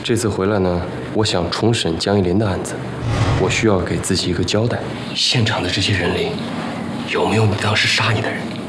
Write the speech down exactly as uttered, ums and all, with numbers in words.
这次回来呢，我想重审江一林的案子，我需要给自己一个交代。现场的这些人里，有没有你当时杀你的人？